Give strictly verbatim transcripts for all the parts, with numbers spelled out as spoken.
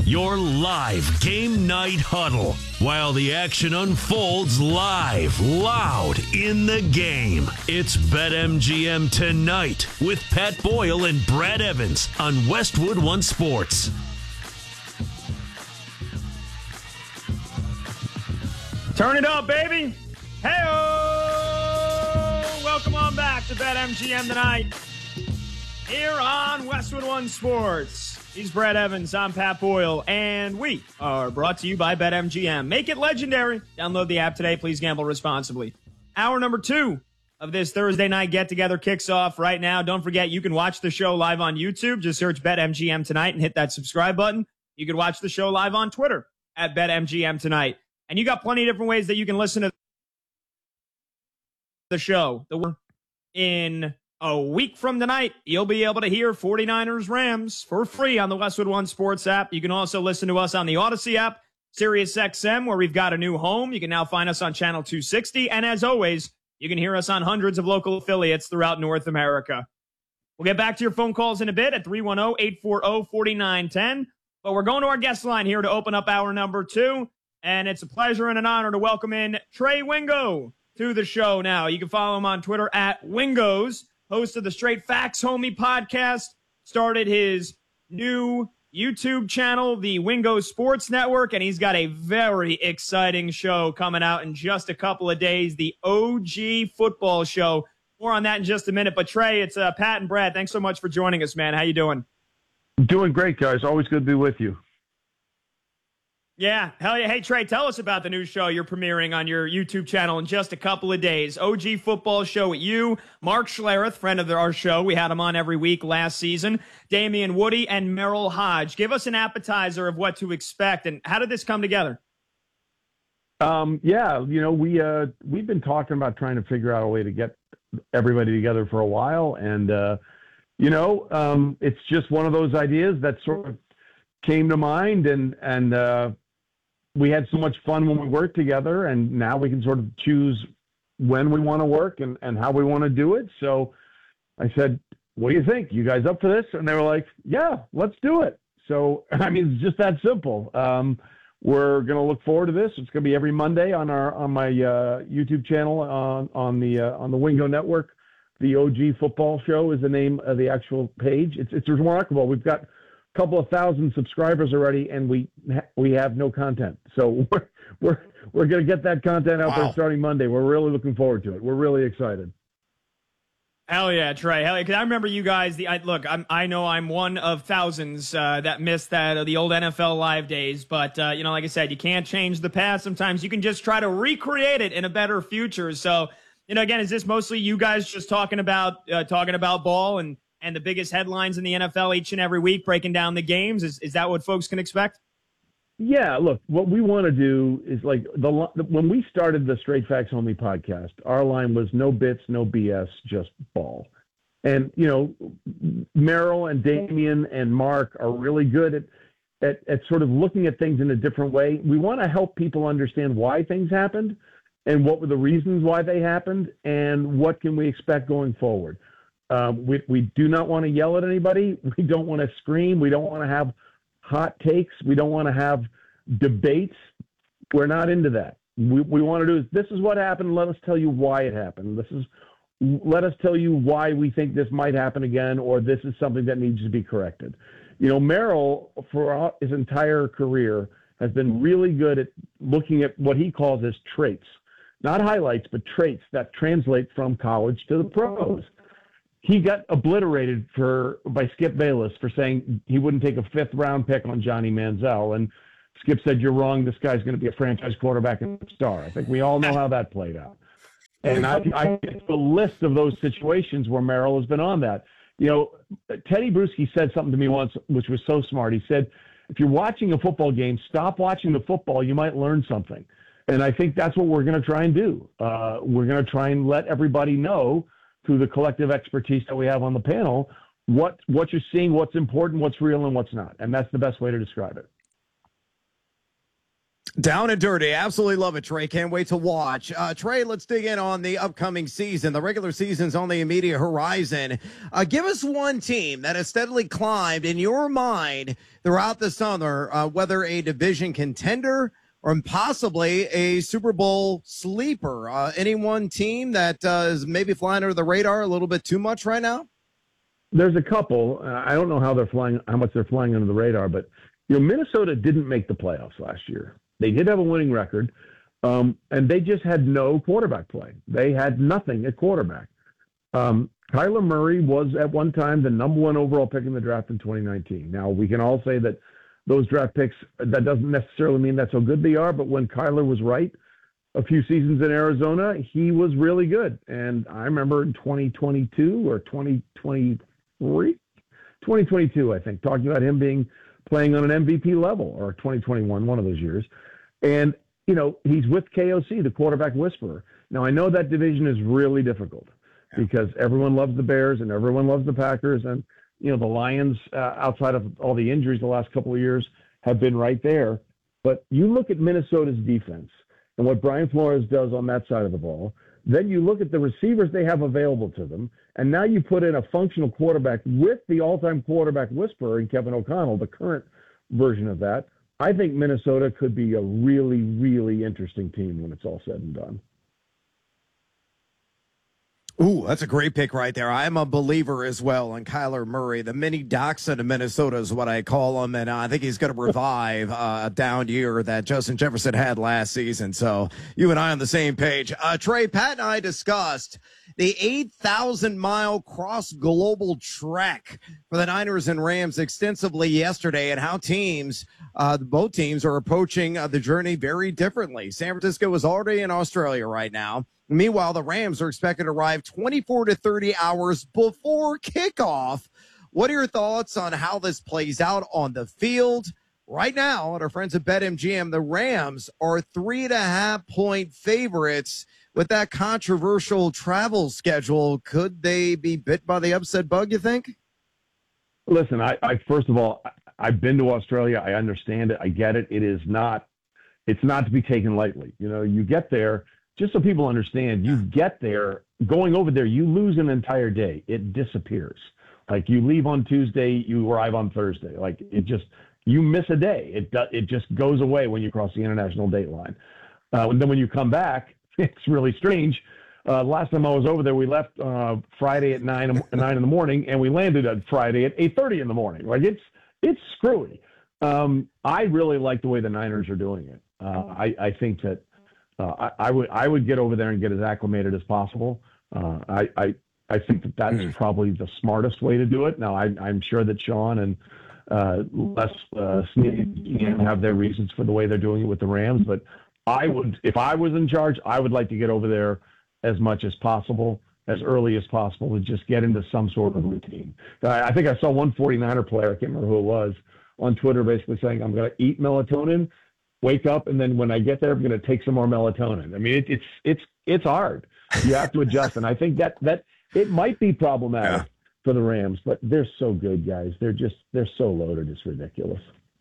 your live game night huddle, while the action unfolds live, loud in the game. It's BetMGM Tonight with Pat Boyle and Brad Evans on Westwood One Sports. Turn it up, baby. Hey-oh! Welcome on back to BetMGM Tonight here on Westwood One Sports. He's Brad Evans, I'm Pat Boyle, and we are brought to you by BetMGM. Make it legendary. Download the app today. Please gamble responsibly. Hour number two of this Thursday night get-together kicks off right now. Don't forget, you can watch the show live on YouTube. Just search BetMGM Tonight and hit that subscribe button. You can watch the show live on Twitter at BetMGM Tonight. And you got plenty of different ways that you can listen to the show. The in a week from tonight, you'll be able to hear 49ers Rams for free on the Westwood One Sports app. You can also listen to us on the Odyssey app, Sirius X M, where we've got a new home. You can now find us on Channel two sixty. And as always, you can hear us on hundreds of local affiliates throughout North America. We'll get back to your phone calls in a bit at three one zero, eight four zero, four nine one zero. But we're going to our guest line here to open up hour number two. And it's a pleasure and an honor to welcome in Trey Wingo to the show now. You can follow him on Twitter at Wingos, host of the Straight Facts Homie podcast, started his new YouTube channel, the Wingo Sports Network, and he's got a very exciting show coming out in just a couple of days, the O G Football Show. More on that in just a minute. But Trey, it's uh, Pat and Brad. Thanks so much for joining us, man. How you doing? Doing great, guys. Always good to be with you. Yeah, hell yeah. Hey, Trey, tell us about the new show you're premiering on your YouTube channel in just a couple of days. O G Football Show with you, Mark Schlereth, friend of our show. We had him on every week last season. Damian Woody and Merrill Hodge. Give us an appetizer of what to expect, and how did this come together? Um, yeah, you know, we, uh, we've been talking about trying to figure out a way to get everybody together for a while, and, uh, you know, um, it's just one of those ideas that sort of came to mind, and, and, uh, we had so much fun when we worked together, and now we can sort of choose when we want to work and, and how we want to do it. So I said, what do you think? You guys up for this? And they were like, yeah, let's do it. So, I mean, it's just that simple. Um, we're going to look forward to this. It's going to be every Monday on our, on my uh, YouTube channel on, on the, uh, on the Wingo Network. The O G Football Show is the name of the actual page. It's, it's remarkable. We've got couple of thousand subscribers already, and we ha- we have no content. So we're we're we're going to get that content out wow. there starting Monday. We're really looking forward to it. We're really excited. Hell yeah, Trey. Hell yeah. Because I remember you guys. The I, look, I'm, I know I'm one of thousands uh, that missed that uh, the old N F L Live days. But uh, you know, like I said, you can't change the past. Sometimes you can just try to recreate it in a better future. So you know, again, is this mostly you guys just talking about uh, talking about ball and and the biggest headlines in the N F L each and every week, breaking down the games? Is is that what folks can expect? Yeah, look, what we want to do is like the when we started the Straight Facts Only podcast, our line was no bits, no B S, just ball. And, you know, Merrill and Damian and Mark are really good at, at, at sort of looking at things in a different way. We want to help people understand why things happened and what were the reasons why they happened and what can we expect going forward. Um, we, we do not want to yell at anybody. We don't want to scream. We don't want to have hot takes. We don't want to have debates. We're not into that. We, we want to do is this is what happened. Let us tell you why it happened. This is, let us tell you why we think this might happen again, or this is something that needs to be corrected. You know, Merrill, for his entire career, has been really good at looking at what he calls as traits, not highlights, but traits that translate from college to the pros. He got obliterated for by Skip Bayless for saying he wouldn't take a fifth round pick on Johnny Manziel. And Skip said, you're wrong. This guy's going to be a franchise quarterback and star. I think we all know how that played out. And I, I get a list of those situations where Merrill has been on that. You know, Teddy Bruschi said something to me once, which was so smart. He said, if you're watching a football game, stop watching the football. You might learn something. And I think that's what we're going to try and do. Uh, we're going to try and let everybody know through the collective expertise that we have on the panel, what, what you're seeing, what's important, what's real, and what's not. And that's the best way to describe it. Down and dirty. Absolutely love it, Trey. Can't wait to watch. Uh, Trey, let's dig in on the upcoming season. The regular season's on the immediate horizon. Uh, give us one team that has steadily climbed in your mind throughout the summer, uh, whether a division contender or possibly a Super Bowl sleeper. Uh, any one team that uh, is maybe flying under the radar a little bit too much right now? There's a couple. Uh, I don't know how they're flying, how much they're flying under the radar, but you know, Minnesota didn't make the playoffs last year. They did have a winning record, um, and they just had no quarterback play. They had nothing at quarterback. Um, Kyler Murray was at one time the number one overall pick in the draft in twenty nineteen. Now, we can all say that those draft picks, that doesn't necessarily mean that's how good they are, but when Kyler was right a few seasons in Arizona, he was really good. And I remember in twenty twenty-two or twenty twenty-three, twenty twenty-two, I think, talking about him being playing on an M V P level, or twenty twenty-one, one of those years. And, you know, he's with K O C, the quarterback whisperer. Now, I know that division is really difficult yeah. because everyone loves the Bears and everyone loves the Packers. And, you know, the Lions, uh, outside of all the injuries the last couple of years, have been right there. But you look at Minnesota's defense and what Brian Flores does on that side of the ball. Then you look at the receivers they have available to them. And now you put in a functional quarterback with the all-time quarterback whisperer in Kevin O'Connell, the current version of that. I think Minnesota could be a really, really interesting team when it's all said and done. Ooh, that's a great pick right there. I'm a believer as well in Kyler Murray. The mini Dachshund of Minnesota is what I call him, and I think he's going to revive uh, a down year that Justin Jefferson had last season. So you and I on the same page. Uh, Trey, Pat and I discussed the eight thousand mile cross-global trek for the Niners and Rams extensively yesterday, and how teams, uh, both teams, are approaching uh, the journey very differently. San Francisco is already in Australia right now. Meanwhile, the Rams are expected to arrive twenty-four to thirty hours before kickoff. What are your thoughts on how this plays out on the field? Right now, at our friends at BetMGM, the Rams are three and a half point favorites. With that controversial travel schedule, could they be bit by the upset bug, you think? Listen, I, I first of all, I've been to Australia. I understand it. I get it. It is not, it's not to be taken lightly. You know, you get there. Just so people understand, you get there, going over there, you lose an entire day. It disappears. Like, you leave on Tuesday, you arrive on Thursday. Like, it just, you miss a day. It it just goes away when you cross the international date line. Uh, and then when you come back, it's really strange. Uh, last time I was over there, we left uh, Friday at nine, nine in the morning, and we landed on Friday at eight thirty in the morning. Like, it's it's screwy. Um, I really like the way the Niners are doing it. Uh, I, I think that Uh, I, I would I would get over there and get as acclimated as possible. Uh, I, I I think that that's mm. probably the smartest way to do it. Now, I, I'm sure that Sean and uh, Les uh, Snead have their reasons for the way they're doing it with the Rams, but I would, if I was in charge, I would like to get over there as much as possible, as early as possible, to just get into some sort of routine. I, I think I saw one 49er player, I can't remember who it was, on Twitter basically saying, I'm going to eat melatonin, wake up, and then when I get there, I'm going to take some more melatonin. I mean, it, it's it's it's hard. You have to adjust, and I think that that it might be problematic yeah. for the Rams, but they're so good, guys. They're just they're so loaded. It's ridiculous.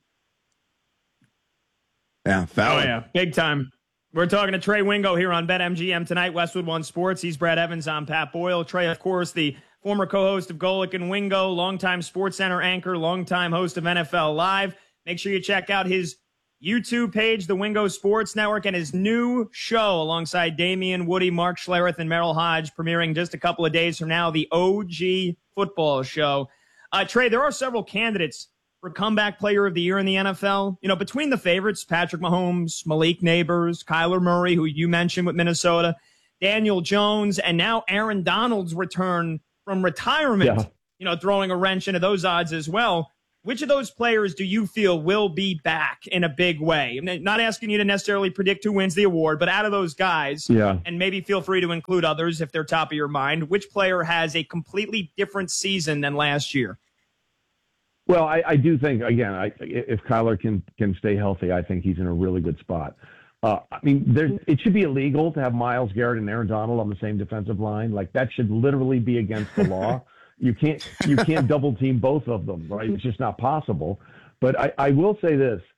Yeah, oh yeah, big time. We're talking to Trey Wingo here on BetMGM tonight. Westwood One Sports. He's Brad Evans. I'm Pat Boyle. Trey, of course, the former co-host of Golic and Wingo, longtime SportsCenter anchor, longtime host of N F L Live. Make sure you check out his YouTube page, the Wingo Sports Network, and his new show alongside Damian Woody, Mark Schlereth, and Merrill Hodge, premiering just a couple of days from now, the O G Football Show. Uh, Trey, there are several candidates for comeback player of the year in the N F L. You know, between the favorites, Patrick Mahomes, Malik Neighbors, Kyler Murray, who you mentioned with Minnesota, Daniel Jones, and now Aaron Donald's return from retirement, yeah. you know, throwing a wrench into those odds as well. Which of those players do you feel will be back in a big way? I'm not asking you to necessarily predict who wins the award, but out of those guys, yeah. and maybe feel free to include others if they're top of your mind, which player has a completely different season than last year? Well, I, I do think, again, I, if Kyler can can stay healthy, I think he's in a really good spot. Uh, I mean, there, it should be illegal to have Myles Garrett and Aaron Donald on the same defensive line. Like, that should literally be against the law. You can't you can't double team both of them, right? It's just not possible. But I, I will say this.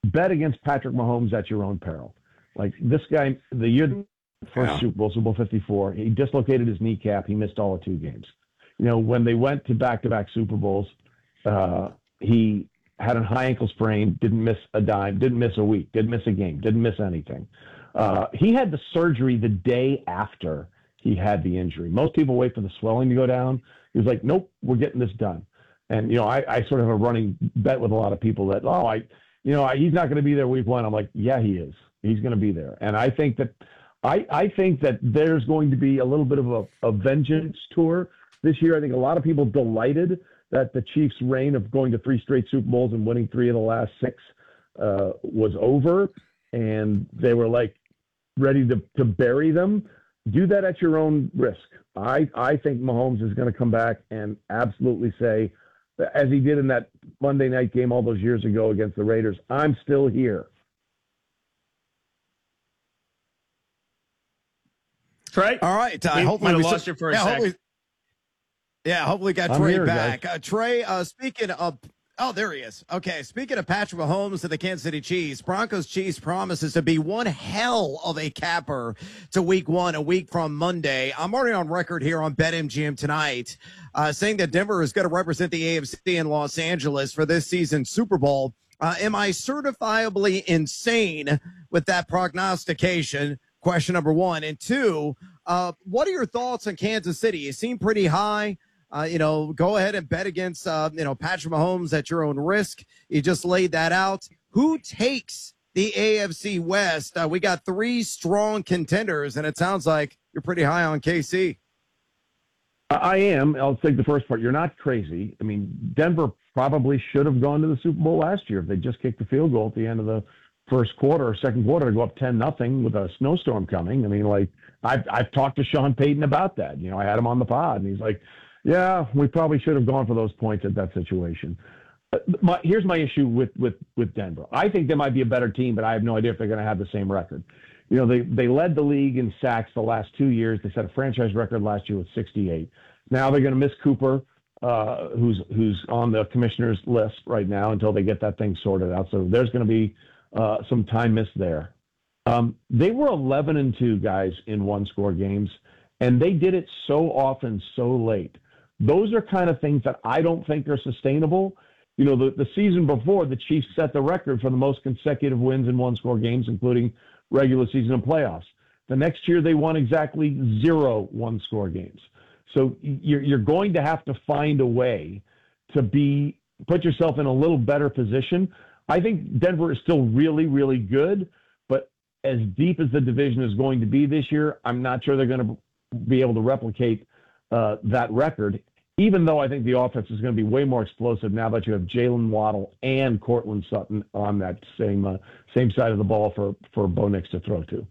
bet against Patrick Mahomes at your own peril. Like this guy, the year the first yeah. Super Bowl, Super Bowl fifty-four, he dislocated his kneecap. He missed all of two games. You know, when they went to back-to-back Super Bowls, uh, he had a high ankle sprain, didn't miss a dime, didn't miss a week, didn't miss a game, didn't miss anything. Uh, he had the surgery the day after he had the injury. Most people wait for the swelling to go down. He was like, nope, we're getting this done. And, you know, I, I sort of have a running bet with a lot of people that, oh, I, you know, I, he's not going to be there week one. I'm like, yeah, he is. He's going to be there. And I think that, I, I think that there's going to be a little bit of a, a vengeance tour this year. I think a lot of people delighted that the Chiefs' reign of going to three straight Super Bowls and winning three of the last six uh, was over. And they were like ready to, to bury them. Do that at your own risk. I, I think Mahomes is going to come back and absolutely say, as he did in that Monday night game all those years ago against the Raiders, I'm still here. Trey? All right. I we hope might we have lost you for a yeah, sec. Hopefully, yeah, hopefully got I'm Trey here, back. Uh, Trey, uh, speaking of Oh, there he is. Okay, speaking of Patrick Mahomes and the Kansas City Chiefs, Broncos Chiefs promises to be one hell of a capper to week one, a week from Monday. I'm already on record here on BetMGM tonight, uh, saying that Denver is going to represent the A F C in Los Angeles for this season's Super Bowl. Uh, am I certifiably insane with that prognostication? Question number one. And two, uh, what are your thoughts on Kansas City? You seem pretty high. Uh, you know, go ahead and bet against, uh, you know, Patrick Mahomes at your own risk. You just laid that out. Who takes the A F C West? Uh, we got three strong contenders, and it sounds like you're pretty high on K C. I am. I'll take the first part. You're not crazy. I mean, Denver probably should have gone to the Super Bowl last year if they just kicked the field goal at the end of the first quarter or second quarter to go up ten nothing with a snowstorm coming. I mean, like, I've, I've talked to Sean Payton about that. You know, I had him on the pod, and he's like, yeah, we probably should have gone for those points at that situation. My, here's my issue with, with, with Denver. I think they might be a better team, but I have no idea if they're going to have the same record. You know, they, they led the league in sacks the last two years. They set a franchise record last year with sixty-eight. Now they're going to miss Cooper, uh, who's who's on the commissioner's list right now until they get that thing sorted out. So there's going to be uh, some time missed there. Um, they were eleven and two guys in one-score games, and they did it so often, so late. Those are kind of things that I don't think are sustainable. You know, the, the season before, the Chiefs set the record for the most consecutive wins in one-score games, including regular season and playoffs. The next year, they won exactly zero one-score games. So you're, you're going to have to find a way to be put yourself in a little better position. I think Denver is still really, really good, but as deep as the division is going to be this year, I'm not sure they're going to be able to replicate Uh, that record, even though I think the offense is going to be way more explosive now that you have Jalen Waddle and Cortland Sutton on that same uh, same side of the ball for, for Bo Nix to throw to.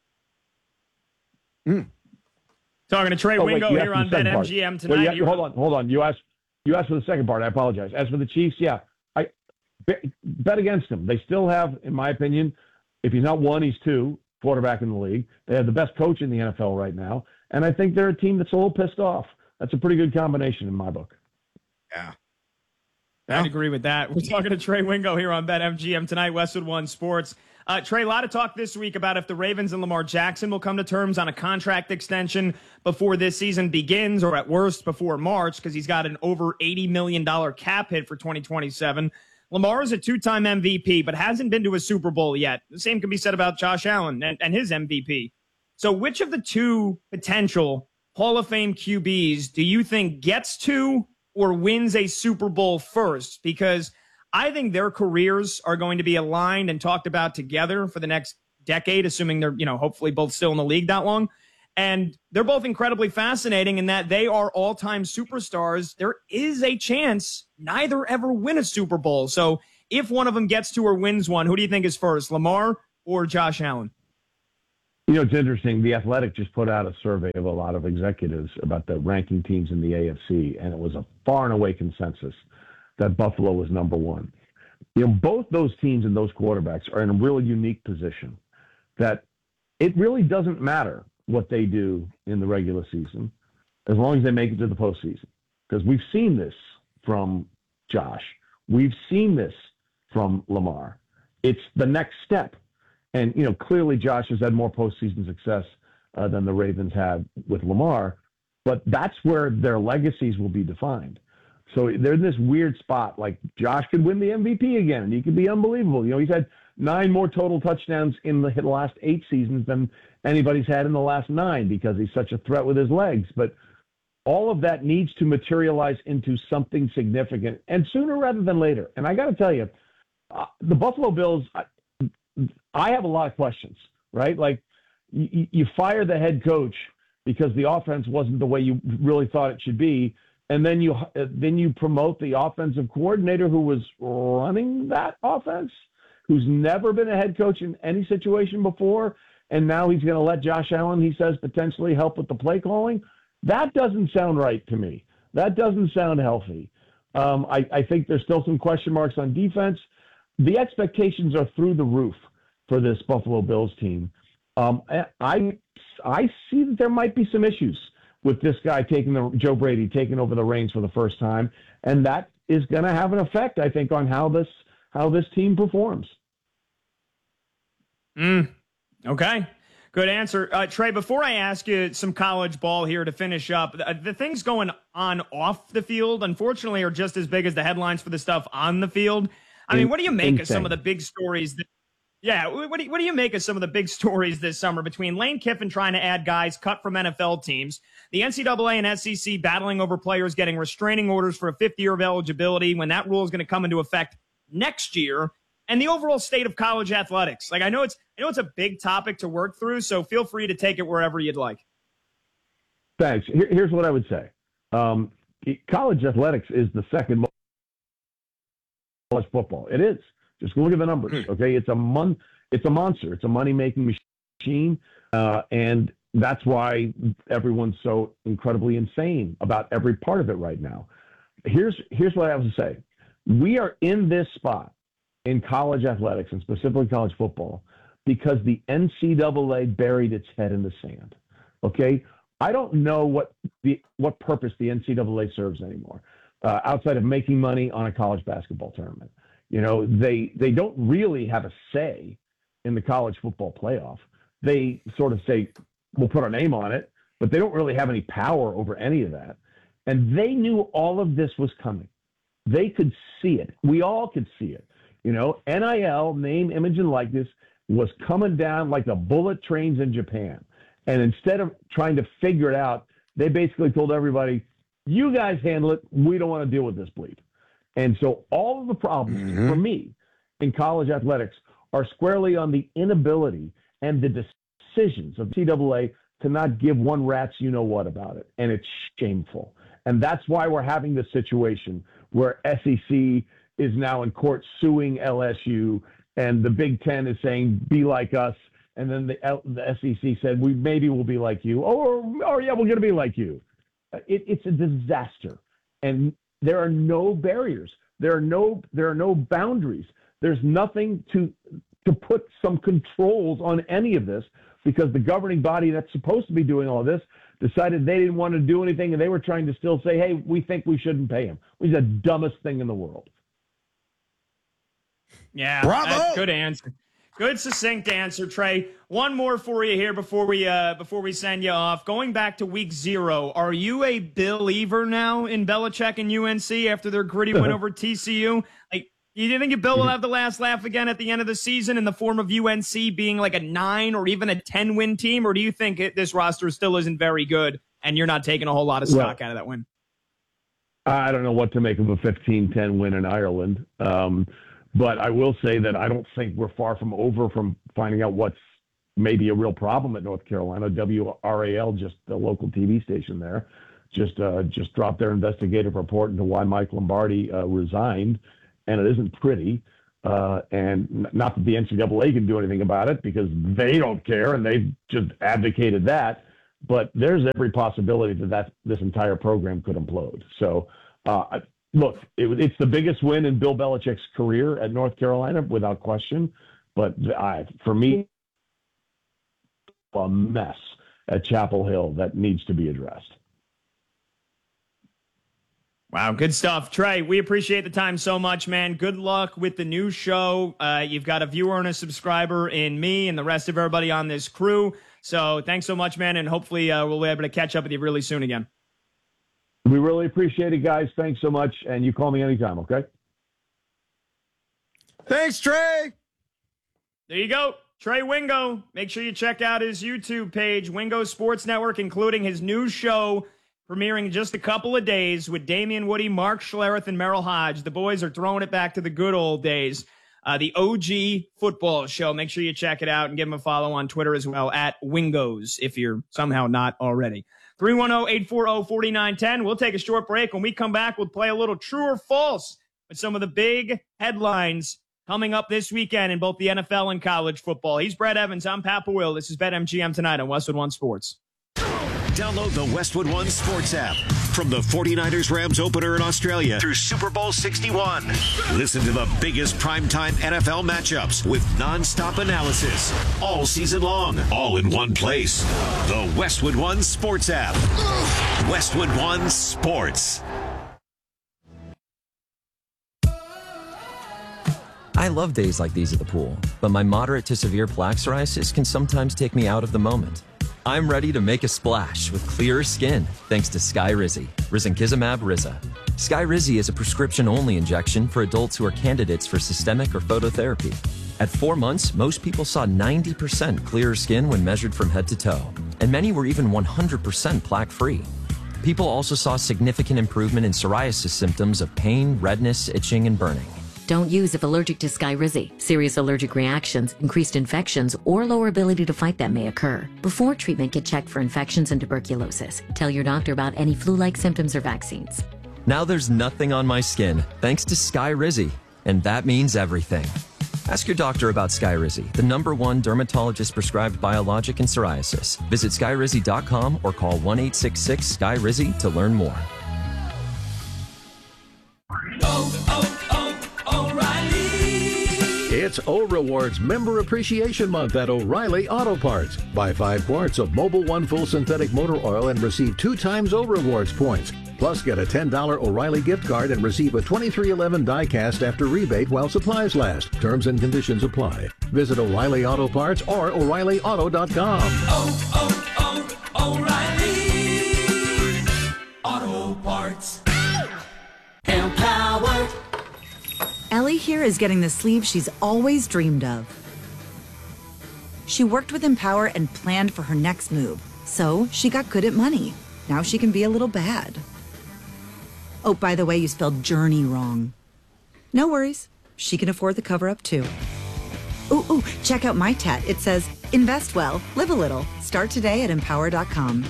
Mm. Talking to Trey oh, Wingo wait, here on BetMGM tonight. Well, you, hold on, hold on. You asked you asked for the second part. I apologize. As for the Chiefs, yeah, I bet against them. They still have, in my opinion, if he's not one, he's two quarterback in the league. They have the best coach in the N F L right now. And I think they're a team that's a little pissed off. That's a pretty good combination in my book. Yeah. I'd agree with that. We're talking to Trey Wingo here on BetMGM tonight, Westwood One Sports. Uh, Trey, a lot of talk this week about if the Ravens and Lamar Jackson will come to terms on a contract extension before this season begins, or at worst before March, because he's got an over eighty million dollars cap hit for twenty twenty-seven. Lamar is a two-time M V P, but hasn't been to a Super Bowl yet. The same can be said about Josh Allen and, and his M V P. So which of the two potential Hall of Fame Q Bs do you think gets to or wins a Super Bowl first? Because I think their careers are going to be aligned and talked about together for the next decade, assuming they're, you know, hopefully both still in the league that long. And they're both incredibly fascinating in that they are all-time superstars. There is a chance neither ever win a Super Bowl. So if one of them gets to or wins one, who do you think is first, Lamar or Josh Allen? You know, it's interesting. The Athletic just put out a survey of a lot of executives about the ranking teams in the A F C, and it was a far and away consensus that Buffalo was number one. You know, both those teams and those quarterbacks are in a really unique position that it really doesn't matter what they do in the regular season as long as they make it to the postseason. Because we've seen this from Josh. We've seen this from Lamar. it's the next step. And, you know, clearly Josh has had more postseason success uh, than the Ravens had with Lamar, but that's where their legacies will be defined. So they're in this weird spot. Like, Josh could win the M V P again, and he could be unbelievable. You know, he's had nine more total touchdowns in the last eight seasons than anybody's had in the last nine because he's such a threat with his legs. But all of that needs to materialize into something significant, and sooner rather than later. And I got to tell you, uh, the Buffalo Bills, I, I have a lot of questions, right? Like, you, you fire the head coach because the offense wasn't the way you really thought it should be, and then you then you promote the offensive coordinator who was running that offense, who's never been a head coach in any situation before, and now he's going to let Josh Allen, he says, potentially help with the play calling. That doesn't sound right to me. That doesn't sound healthy. Um, I, I think there's still some question marks on defense. The expectations are through the roof for this Buffalo Bills team. Um, I I see that there might be some issues with this guy taking the Joe Brady taking over the reins for the first time, and that is going to have an effect, I think, on how this how this team performs. Mm, okay. Good answer. Uh, Trey, before I ask you some college ball here to finish up, the, the things going on off the field, unfortunately, are just as big as the headlines for the stuff on the field. I mean, what do you make Insane. of some of the big stories? That, yeah, what do, you, what do you make of some of the big stories this summer between Lane Kiffin trying to add guys cut from N F L teams, the N C double A and S E C battling over players getting restraining orders for a fifth year of eligibility when that rule is going to come into effect next year, and the overall state of college athletics? Like, I know it's I know it's a big topic to work through, so feel free to take it wherever you'd like. Thanks. Here, here's what I would say. Um, college athletics is the second most college football. It is. Just look at the numbers, okay? It's a mon- It's a monster. It's a money-making machine, uh, and that's why everyone's so incredibly insane about every part of it right now. Here's here's what I have to say. We are in this spot in college athletics, and specifically college football, because the N C double A buried its head in the sand, okay? I don't know what the what purpose the N C double A serves anymore, uh, outside of making money on a college basketball tournament. You know, they they don't really have a say in the college football playoff. They sort of say, we'll put our name on it, but they don't really have any power over any of that. And they knew all of this was coming. They could see it. We all could see it. You know, N I L, name, image, and likeness, was coming down like the bullet trains in Japan. And instead of trying to figure it out, they basically told everybody, you guys handle it. We don't want to deal with this bleep. And so all of the problems mm-hmm. for me in college athletics are squarely on the inability and the decisions of the N C double A to not give one rat's you-know-what about it. And it's shameful. And that's why we're having this situation where S E C is now in court suing L S U, and the Big Ten is saying, be like us. And then the, L- the S E C said, we maybe we'll be like you. Or, or yeah, we're going to be like you. It, it's a disaster. And there are no barriers. There are no there are no boundaries. There's nothing to to put some controls on any of this, because the governing body that's supposed to be doing all of this decided they didn't want to do anything, and they were trying to still say, hey, we think we shouldn't pay him. Which is the dumbest thing in the world. Yeah, bravo. That's good answer. Good succinct answer, Trey. One more for you here before we uh, before we send you off. Going back to week zero, are you a believer now in Belichick and U N C after their gritty win over T C U? Like, do you think Bill will have the last laugh again at the end of the season in the form of U N C being like a nine or even a ten win team, or do you think it, this roster still isn't very good and you're not taking a whole lot of stock well, out of that win? I don't know what to make of a fifteen ten win in Ireland. Um, But I will say that I don't think we're far from over from finding out what's maybe a real problem at North Carolina. W R A L, just the local T V station there, just uh, just dropped their investigative report into why Mike Lombardi uh, resigned, and it isn't pretty. Uh, and not that the N C double A can do anything about it, because they don't care and they've just advocated that. But there's every possibility that, that this entire program could implode. So. Uh, Look, it, it's the biggest win in Bill Belichick's career at North Carolina, without question. But I, for me, a mess at Chapel Hill that needs to be addressed. Wow, good stuff. Trey, we appreciate the time so much, man. Good luck with the new show. Uh, you've got a viewer and a subscriber in me and the rest of everybody on this crew. So thanks so much, man, and hopefully uh, we'll be able to catch up with you really soon again. We really appreciate it, guys. Thanks so much, and you call me anytime, okay? Thanks, Trey. There you go. Trey Wingo. Make sure you check out his YouTube page, Wingo Sports Network, including his new show premiering in just a couple of days with Damian Woody, Mark Schlereth, and Merrill Hodge. The boys are throwing it back to the good old days. Uh, the O G football show. Make sure you check it out and give him a follow on Twitter as well, at Wingos, if you're somehow not already. three one zero, eight four zero, four nine one zero. We'll take a short break. When we come back, we'll play a little true or false with some of the big headlines coming up this weekend in both the N F L and college football. He's Brett Evans. I'm Pat Boyle. This is BetMGM Tonight on Westwood One Sports. Download the Westwood One Sports app. From the forty-niners Rams opener in Australia through Super Bowl sixty-one. Listen to the biggest primetime N F L matchups with nonstop analysis all season long, all in one place. The Westwood One Sports app. Westwood One Sports. I love days like these at the pool, but my moderate to severe plaque psoriasis can sometimes take me out of the moment. I'm ready to make a splash with clearer skin thanks to Skyrizi, risankizumab Riza. Skyrizi is a prescription-only injection for adults who are candidates for systemic or phototherapy. At four months, most people saw ninety percent clearer skin when measured from head to toe, and many were even one hundred percent plaque-free. People also saw significant improvement in psoriasis symptoms of pain, redness, itching, and burning. Don't use if allergic to Skyrizi. Serious allergic reactions, increased infections, or lower ability to fight them may occur. Before treatment, get checked for infections and tuberculosis. Tell your doctor about any flu-like symptoms or vaccines. Now there's nothing on my skin thanks to Skyrizi, and that means everything. Ask your doctor about Skyrizi, the number one dermatologist-prescribed biologic in psoriasis. Visit Skyrizi dot com or call one eight six six, S K Y R I Z I to learn more. Oh, oh, oh, O'Reilly! It's O Rewards Member Appreciation Month at O'Reilly Auto Parts. Buy five quarts of Mobil One Full Synthetic Motor Oil and receive two times O Rewards points. Plus, get a ten dollars O'Reilly gift card and receive a twenty-three eleven die-cast after rebate while supplies last. Terms and conditions apply. Visit O'Reilly Auto Parts or O'Reilly Auto dot com. Oh, oh, oh, O'Reilly Auto Parts. Empower. Ellie here is getting the sleeve she's always dreamed of. She worked with Empower and planned for her next move, so she got good at money. Now she can be a little bad. Oh, by the way, you spelled journey wrong. No worries. She can afford the cover-up, too. Ooh, ooh, check out my tat. It says, invest well, live a little. Start today at empower dot com.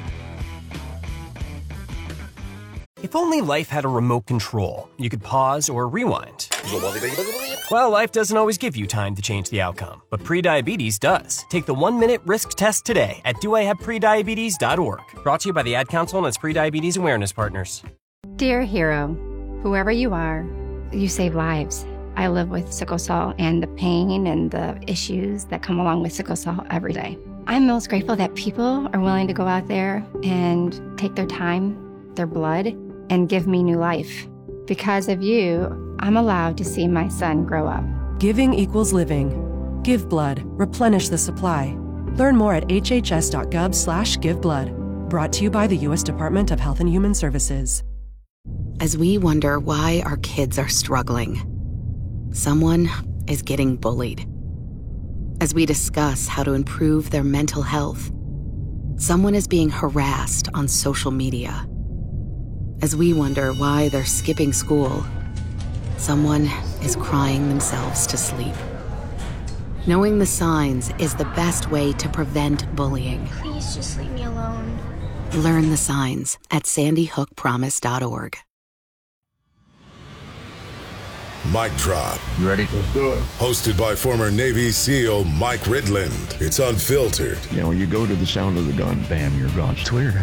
If only life had a remote control, you could pause or rewind. Well, life doesn't always give you time to change the outcome, but prediabetes does. Take the one-minute risk test today at do I have prediabetes dot org. Brought to you by the Ad Council and its Prediabetes Awareness Partners. Dear hero, whoever you are, you save lives. I live with sickle cell and the pain and the issues that come along with sickle cell every day. I'm most grateful that people are willing to go out there and take their time, their blood, and give me new life. Because of you, I'm allowed to see my son grow up. Giving equals living. Give blood. Replenish the supply. Learn more at h h s dot gov slash give blood. Brought to you by the U S Department of Health and Human Services. As we wonder why our kids are struggling, someone is getting bullied. As we discuss how to improve their mental health, someone is being harassed on social media. As we wonder why they're skipping school, someone is crying themselves to sleep. Knowing the signs is the best way to prevent bullying. Please just leave me alone. Learn the signs at sandy hook promise dot org. Mic Drop. You ready? Let's do it. Hosted by former Navy SEAL Mike Ridland. It's unfiltered. You know, you go to the sound of the gun, bam, you're gone. It's weird.